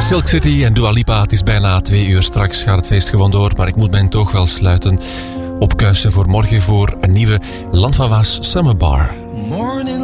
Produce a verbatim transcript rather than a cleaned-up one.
Silk City en Dua Lipa. Het is bijna twee uur. Straks gaat het feest gewoon door, maar ik moet mij toch wel sluiten. Opkuisen voor morgen voor een nieuwe Land van Waas Summer Bar.